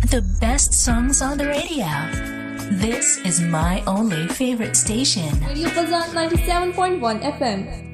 The best songs on the radio. This is my only favorite station. Radio Pulsar 97.1 FM.